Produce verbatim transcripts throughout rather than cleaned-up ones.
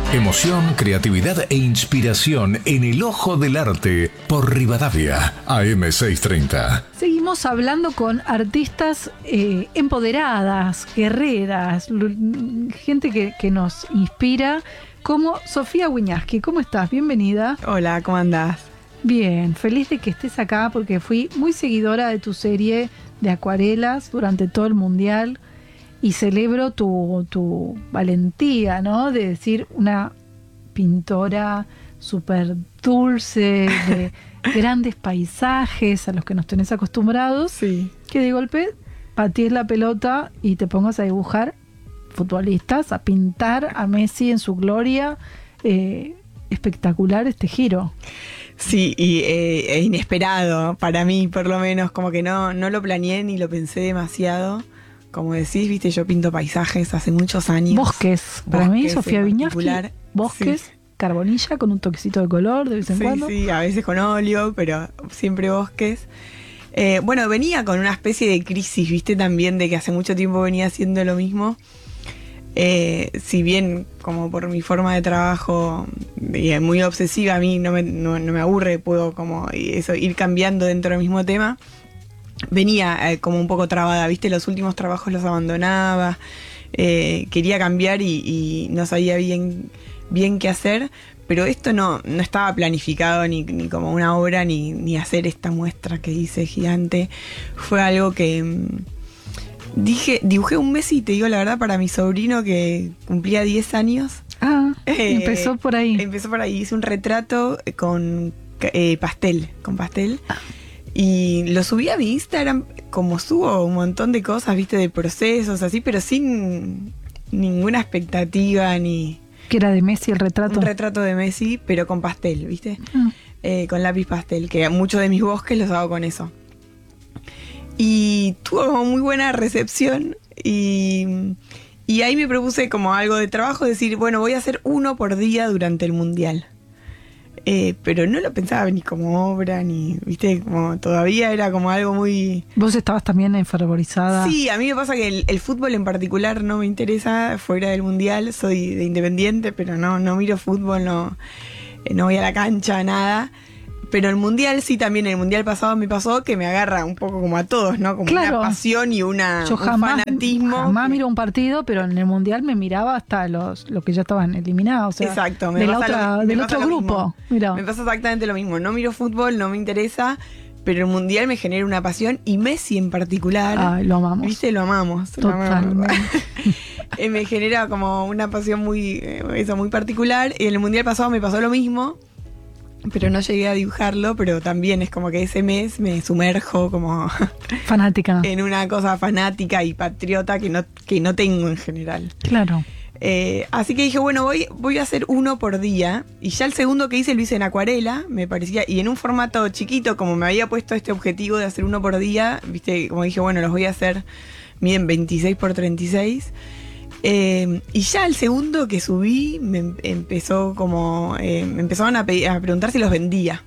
Emoción, creatividad e inspiración en el ojo del arte por Rivadavia, A M seiscientos treinta. Seguimos hablando con artistas eh, empoderadas, guerreras, l- gente que, que nos inspira, como Sofía Wiñaski. ¿Cómo estás? Bienvenida. Hola, ¿cómo andás? Bien, feliz de que estés acá porque fui muy seguidora de tu serie de acuarelas durante todo el Mundial. Y celebro tu, tu valentía, ¿no? De decir una pintora súper dulce, de grandes paisajes a los que nos tenés acostumbrados. Sí. Que de golpe patees la pelota y te pongas a dibujar futbolistas, a pintar a Messi en su gloria. Eh, espectacular este giro. Sí, y eh, e inesperado para mí, por lo menos. Como que no, no lo planeé ni lo pensé demasiado. Como decís, viste, yo pinto paisajes hace muchos años. Bosques. Para Bosques mí, Sofía en Wiñaski, particular. bosques, Sí. carbonilla con un toquecito de color de vez en Sí, cuando. sí, a veces con óleo, pero siempre bosques. Eh, bueno, venía con una especie de crisis, viste, también de que hace mucho tiempo venía haciendo lo mismo. Eh, si bien, como por mi forma de trabajo eh, muy obsesiva, a mí no me, no, no me aburre, puedo como eso, ir cambiando dentro del mismo tema. Venía eh, como un poco trabada, viste, los últimos trabajos los abandonaba, eh, quería cambiar y, y no sabía bien, bien qué hacer, pero esto no, no estaba planificado ni, ni como una obra, ni, ni hacer esta muestra que hice gigante. Fue algo que mmm, dije, dibujé un mes y te digo la verdad para mi sobrino que cumplía diez años. Ah, Eh, empezó por ahí. Empezó por ahí, hice un retrato con eh, pastel, con pastel. Y lo subí a mi Instagram, como subo un montón de cosas, viste, de procesos, así, pero sin ninguna expectativa ni... Que era de Messi el retrato. Un retrato de Messi, pero con pastel, viste, Ah. eh, con lápiz pastel, que muchos de mis bosques los hago con eso. Y tuvo muy buena recepción y, y ahí me propuse como algo de trabajo, decir, bueno, voy a hacer uno por día durante el Mundial. Eh, pero no lo pensaba ni como obra, ni, viste, como todavía era como algo muy... Vos estabas también enfervorizada. Sí, a mí me pasa que el, el fútbol en particular no me interesa fuera del Mundial, soy de Independiente, pero no, no miro fútbol, no, eh, no voy a la cancha, nada. Pero el Mundial sí, también el Mundial pasado me pasó que me agarra un poco como a todos, ¿no? Como Claro. una pasión y una, Yo un jamás, fanatismo. jamás miro un partido, pero en el Mundial me miraba hasta los, los que ya estaban eliminados. O sea, Exacto, me de la pasa otra, lo- me del pasa otro lo grupo. mismo. Mirá. Me pasa exactamente lo mismo. No miro fútbol, no me interesa, pero el Mundial me genera una pasión y Messi en particular. Ay, lo amamos. Viste, lo amamos. Lo amamos. Totalmente. Eh, me genera como una pasión muy, eh, eso, muy particular. Y en el Mundial pasado me pasó lo mismo, pero no llegué a dibujarlo, pero también es como que ese mes me sumerjo como Fanática. en una cosa fanática y patriota que no, que no tengo en general. Claro. Eh, así que dije, bueno, voy, voy a hacer uno por día. Y ya el segundo que hice lo hice en acuarela, me parecía, y en un formato chiquito, como me había puesto este objetivo de hacer uno por día, viste, como dije, bueno, los voy a hacer, miden veintiséis por treinta y seis. Eh, y ya el segundo que subí me em- empezó como eh, me empezaron a, pedir- a preguntar si los vendía.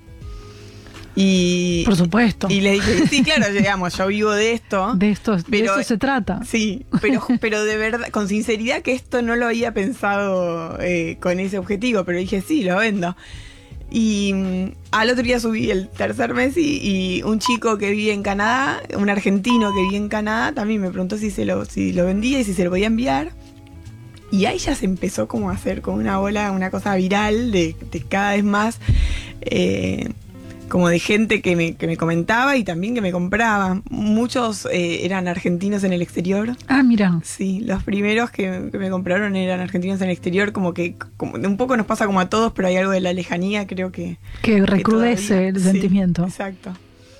Y, Por supuesto. y le dije, sí, claro, digamos, yo vivo de esto. De esto, de Pero- eso se trata. Sí, pero, pero de verdad, con sinceridad que esto no lo había pensado eh, con ese objetivo, pero dije, sí, lo vendo. Y mm, al otro día subí el tercer mes y, y un chico que vive en Canadá, un argentino que vive en Canadá, también me preguntó si, se lo, si lo vendía y si se lo podía enviar. Y ahí ya se empezó como a hacer como una bola, una cosa viral de, de cada vez más... Eh, como de gente que me, que me comentaba y también que me compraba. Muchos eh, eran argentinos en el exterior. Ah, mira. Sí, los primeros que, que me compraron eran argentinos en el exterior, como que como, un poco nos pasa como a todos, pero hay algo de la lejanía, creo que... Que recrudece todavía- el sí, sentimiento. Exacto.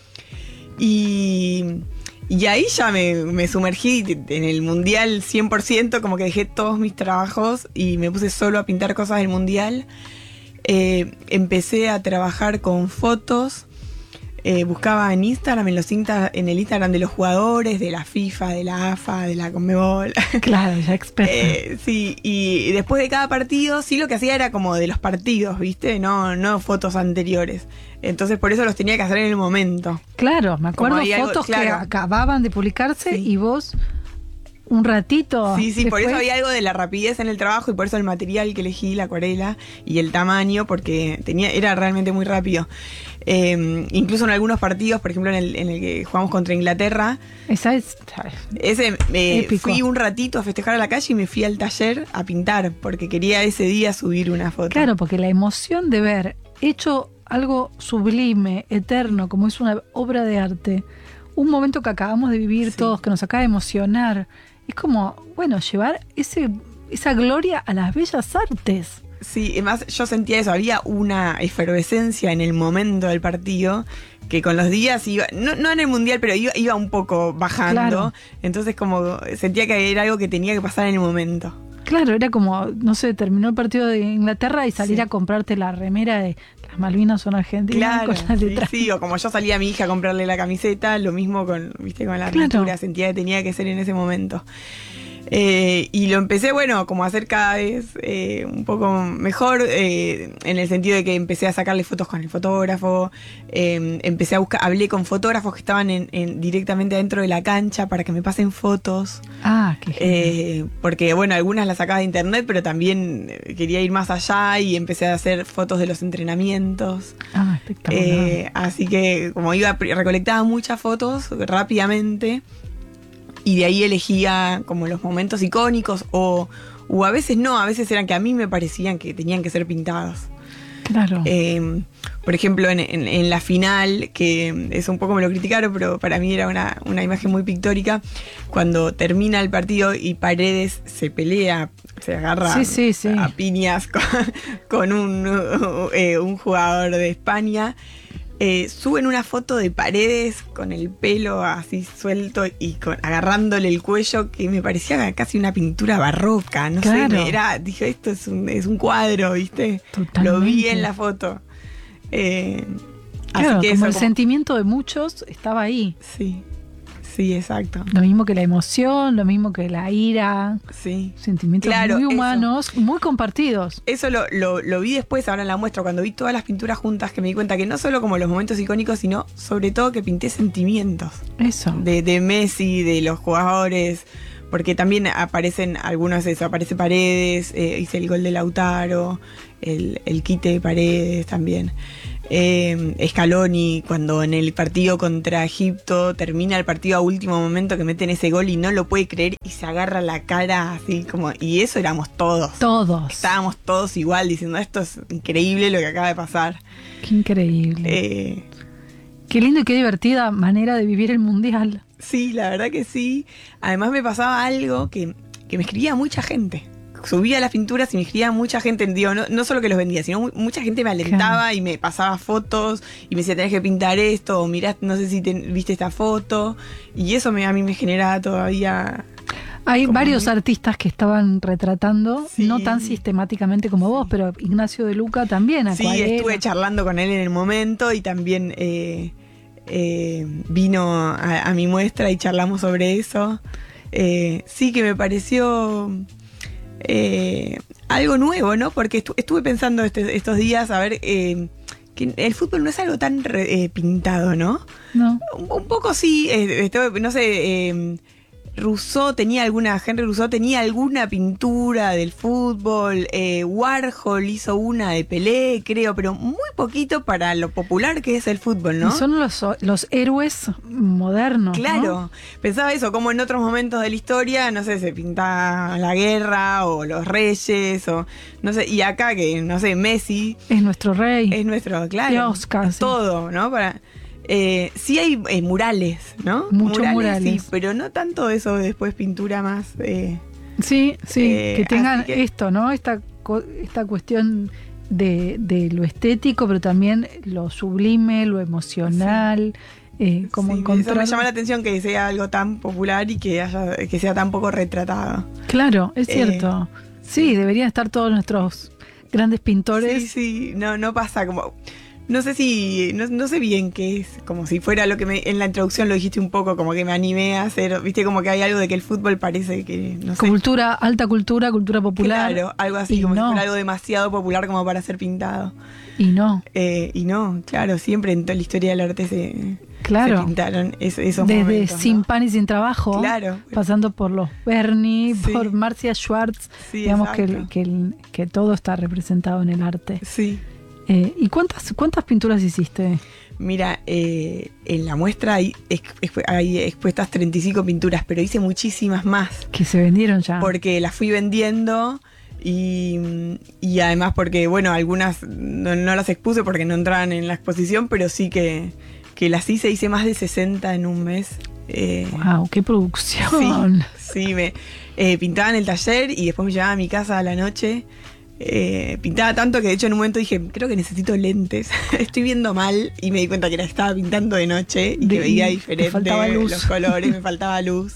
Y, y ahí ya me, me sumergí en el Mundial cien por ciento, como que dejé todos mis trabajos y me puse solo a pintar cosas del Mundial. Eh, empecé a trabajar con fotos, eh, buscaba en Instagram, en los Insta, en el Instagram de los jugadores, de la FIFA, de la AFA, de la Conmebol. Claro, ya experta. Eh, sí, y después de cada partido, sí, lo que hacía era como de los partidos, ¿viste? No, no fotos anteriores. Entonces por eso los tenía que hacer en el momento. Claro, me acuerdo Como hay algo- fotos que claro. acababan de publicarse Sí. y vos un ratito. Sí, sí, por después. eso había algo de la rapidez en el trabajo y por eso el material que elegí, la acuarela y el tamaño, porque tenía era realmente muy rápido. Eh, incluso en algunos partidos, por ejemplo en el, en el que jugamos contra Inglaterra, Esa es. ese eh, Épico. fui un ratito a festejar a la calle y me fui al taller a pintar, porque quería ese día subir una foto. Claro, porque la emoción de ver hecho algo sublime, eterno, como es una obra de arte, un momento que acabamos de vivir Sí. todos, que nos acaba de emocionar, es como, bueno, llevar ese esa gloria a las bellas artes. Sí, además yo sentía eso, había una efervescencia en el momento del partido que con los días iba, no, no en el mundial, pero iba, iba un poco bajando. Claro. Entonces como sentía que era algo que tenía que pasar en el momento. Claro, era como, no sé, terminó el partido de Inglaterra y salir Sí. a comprarte la remera de las Malvinas son argentinas Claro, con la sí, letra. sí, o como yo salía a mi hija a comprarle la camiseta, lo mismo con, viste, con la Claro. pintura, sentía que tenía que ser en ese momento. Eh, y lo empecé, bueno, como a hacer cada vez eh, un poco mejor, eh, en el sentido de que empecé a sacarle fotos con el fotógrafo, eh, empecé a buscar, hablé con fotógrafos que estaban en, en- directamente adentro de la cancha para que me pasen fotos, Ah, qué genial. eh, porque bueno, algunas las sacaba de internet, pero también eh, quería ir más allá y empecé a hacer fotos de los entrenamientos. Ah, espectacular. Eh, así que como iba, recolectaba muchas fotos rápidamente y de ahí elegía como los momentos icónicos o, o a veces no, a veces eran que a mí me parecían que tenían que ser pintados. Claro. Eh, por ejemplo, en, en- en la final, que eso un poco me lo criticaron, pero para mí era una, una imagen muy pictórica, cuando termina el partido y Paredes se pelea, se agarra Sí, sí, sí. a piñas con, con un, eh, un jugador de España. Eh, suben una foto de Paredes con el pelo así suelto y con, agarrándole el cuello, que me parecía casi una pintura barroca, no Claro. sé, me era, dije, esto es un, es un cuadro, ¿viste? Lo vi Totalmente. en la foto. Eh, Claro, así que como eso, el como- sentimiento de muchos estaba ahí. Sí, sí, exacto. Lo mismo que la emoción, lo mismo que la ira, Sí. sentimientos Claro, muy eso. humanos, muy compartidos. Eso lo, lo, lo vi después, ahora en la muestra, cuando vi todas las pinturas juntas, que me di cuenta que no solo como los momentos icónicos, sino sobre todo que pinté sentimientos Eso. de, de Messi, de los jugadores, porque también aparecen algunos de eso, aparece Paredes, eh, hice el gol de Lautaro, el, el quite de Paredes también. Eh, Scaloni, cuando en el partido contra Egipto termina el partido a último momento que meten ese gol y no lo puede creer y se agarra la cara así como, y eso éramos todos. Todos. Estábamos todos igual diciendo, esto es increíble lo que acaba de pasar. Qué increíble. Eh, Qué lindo y qué divertida manera de vivir el mundial. sí, la verdad que sí. Además me pasaba algo que, que me escribía mucha gente. Subía las pinturas y me escribía mucha gente, digo, no, no solo que los vendía, sino mu- mucha gente me alentaba Claro. y me pasaba fotos y me decía, tenés que pintar esto, o mirá, no sé si te- viste esta foto. Y eso me, a mí me genera todavía... Hay Como varios muy- artistas que estaban retratando, Sí. no tan sistemáticamente como vos, pero Ignacio de Luca también. Sí, acuarela. estuve charlando con él en el momento y también eh, eh, vino a, a mi muestra y charlamos sobre eso. Eh, sí que me pareció eh, algo nuevo, ¿no? Porque estu- estuve pensando este- estos días, a ver, eh, que el fútbol no es algo tan re- eh, pintado, ¿no? No. Un, un poco sí, eh, estuve- no sé... eh, Rousseau tenía alguna, Henry Rousseau tenía alguna pintura del fútbol, eh, Warhol hizo una de Pelé, creo, pero muy poquito para lo popular que es el fútbol, ¿no? Y son los, los héroes modernos. ¿no? Claro, pensaba eso, como en otros momentos de la historia, no sé, se pintaba la guerra o los reyes, o no sé, y acá que, no sé, Messi Es nuestro rey. es nuestro, claro, Y Oscar, es sí. todo, ¿no? Para... Eh, sí hay eh, murales, ¿no? Muchos murales. Sí, pero no tanto eso, después pintura más... Eh, Sí, sí, Eh, que tengan así que- esto, ¿no? Esta, co- esta cuestión de, de lo estético, pero también lo sublime, lo emocional, eh, como sí, encontrar... Eso me llama la atención que sea algo tan popular y que haya, que sea tan poco retratado. Claro, es Eh, cierto. sí, deberían estar todos nuestros grandes pintores. Sí, sí, no, no pasa como... No sé si, no, no sé bien qué es, como si fuera lo que me, en la introducción lo dijiste un poco, como que me animé a hacer, viste, como que hay algo de que el fútbol parece que, no sé. Cultura, alta cultura, cultura popular. Claro, algo así, y como no, si fuera algo demasiado popular como para ser pintado. Y no. Eh, y no, claro, siempre en toda la historia del arte se, Claro. se pintaron es, esos Desde momentos, Sin ¿no? Pan y Sin Trabajo, Claro. pasando por los Bernie, Sí. por Marcia Schwartz, Sí, digamos que, exacto. el- que, el- que todo está representado en el arte. Sí. Eh, ¿Y cuántas, cuántas pinturas hiciste? Mira, eh, en la muestra hay, exp- hay expuestas treinta y cinco pinturas, pero hice muchísimas más. Que se vendieron ya. Porque las fui vendiendo y, y además porque, bueno, algunas no, no las expuse porque no entraban en la exposición, pero sí que, que las hice, hice más de sesenta en un mes. Eh, ¡Wow! ¡Qué producción! Sí, sí, me eh, pintaba en el taller y después me llevaba a mi casa a la noche. Eh, pintaba tanto que de hecho en un momento dije, creo que necesito lentes, estoy viendo mal, y me di cuenta que la estaba pintando de noche y De- que veía te diferente faltaba luz. los colores, me faltaba luz.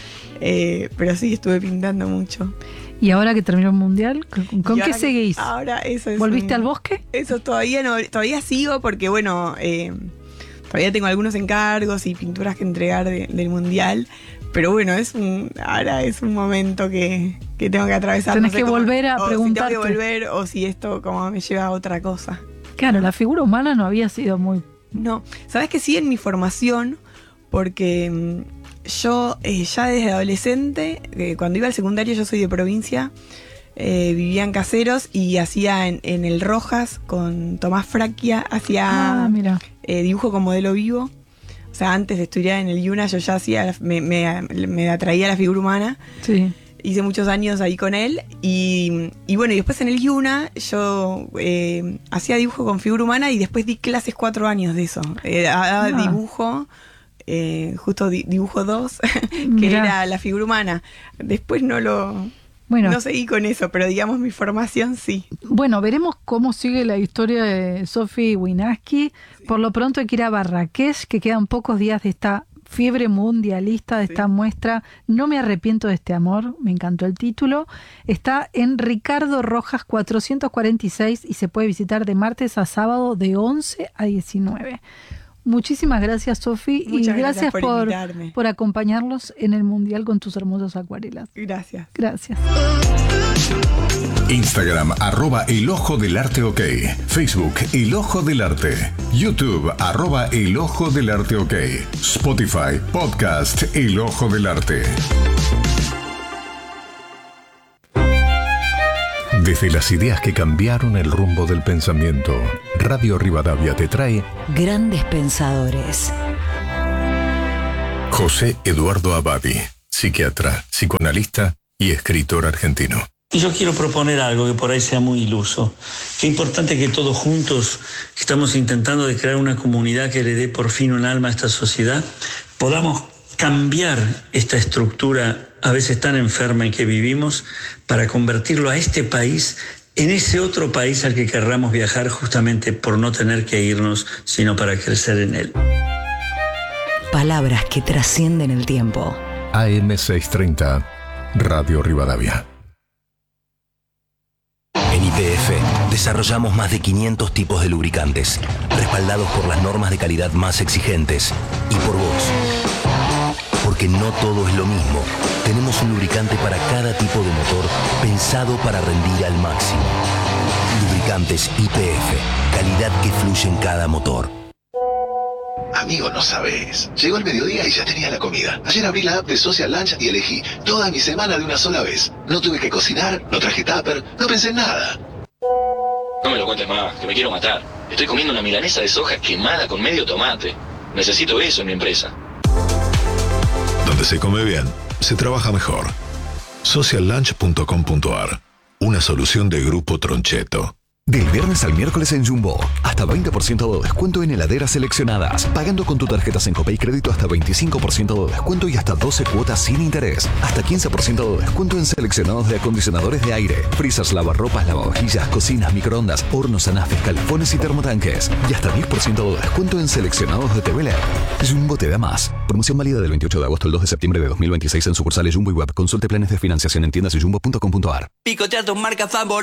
Eh, pero sí, estuve pintando mucho. ¿Y ahora que terminó el mundial, con, con Y qué ahora que- seguís? Ahora eso es ¿Volviste un- al bosque? Eso todavía no, todavía sigo porque bueno, eh, todavía tengo algunos encargos y pinturas que entregar de- del mundial. Pero bueno, es un, ahora es un momento que, que tengo que atravesar. Tenés no sé que cómo- volver a o preguntarte. Si tengo que volver o si esto como me lleva a otra cosa. Claro, la figura humana no había sido muy... No, sabes que sí en mi formación, porque mm, yo eh, ya desde adolescente, eh, cuando iba al secundario, yo soy de provincia, eh, vivía en Caseros y hacía en, en el Rojas con Tomás Fraquia, hacía Ah, mira. eh, dibujo con modelo vivo. O sea, antes de estudiar en el Yuna yo ya hacía, la- me, me, me atraía la figura humana. Sí. Hice muchos años ahí con él y, y bueno, y después en el Yuna yo eh, hacía dibujo con figura humana y después di clases cuatro años de eso. Eh, daba Ah. dibujo, eh, justo di- dibujo dos, que Mirá. era la figura humana. Después no lo... Bueno. No seguí con eso, pero digamos mi formación sí. Bueno, veremos cómo sigue la historia de Sophie Winaski. Por lo pronto hay que ir a Marrakech, que quedan pocos días de esta fiebre mundialista, de esta Sí. muestra. No me arrepiento de este amor, me encantó el título. Está en Ricardo Rojas cuatrocientos cuarenta y seis y se puede visitar de martes a sábado de once a diecinueve. Muchísimas gracias, Sophie, y Muchas gracias, gracias por por, invitarme. por acompañarnos en el Mundial con tus hermosas acuarelas. Gracias. Gracias. Instagram, arroba el ojo del arte ok. Facebook, el ojo del arte. YouTube, arroba el ojo del arte ok. Spotify, podcast, el ojo del arte. Desde las ideas que cambiaron el rumbo del pensamiento, Radio Rivadavia te trae Grandes pensadores. José Eduardo Abadi, psiquiatra, psicoanalista y escritor argentino. Y yo quiero proponer algo que por ahí sea muy iluso. Qué importante que todos juntos, que estamos intentando de crear una comunidad que le dé por fin un alma a esta sociedad, podamos cambiar esta estructura a veces tan enferma en que vivimos para convertirlo a este país en ese otro país al que querramos viajar justamente por no tener que irnos, sino para crecer en él. Palabras que trascienden el tiempo. A M seiscientos treinta, Radio Rivadavia. En Y P F desarrollamos más de quinientos tipos de lubricantes, respaldados por las normas de calidad más exigentes y por vos. Porque no todo es lo mismo. Tenemos un lubricante para cada tipo de motor pensado para rendir al máximo. Lubricantes Y P F, calidad que fluye en cada motor. Amigo, no sabes. Llegó el mediodía y ya tenía la comida. Ayer abrí la app de Social Lunch y elegí toda mi semana de una sola vez. No tuve que cocinar, no traje tupper, no pensé en nada. No me lo cuentes más, que me quiero matar. Estoy comiendo una milanesa de soja quemada con medio tomate. Necesito eso en mi empresa. Donde se come bien, se trabaja mejor. social lunch punto com punto a r. Una solución de Grupo Troncheto. Del viernes al miércoles en Jumbo, hasta veinte por ciento de descuento en heladeras seleccionadas. Pagando con tu tarjeta Sencopay Crédito hasta veinticinco por ciento de descuento y hasta doce cuotas sin interés. Hasta quince por ciento de descuento en seleccionados de acondicionadores de aire, freezers, lavarropas, lavavajillas, cocinas, microondas, hornos, anafes, calefones y termotanques. Y hasta diez por ciento de descuento en seleccionados de T V L E D. Jumbo te da más. Promoción válida del veintiocho de agosto al dos de septiembre de dos mil veintiséis en sucursales Jumbo y Web. Consulte planes de financiación en tiendas y jumbo punto com punto a r. Picotea tus marcas favoritas.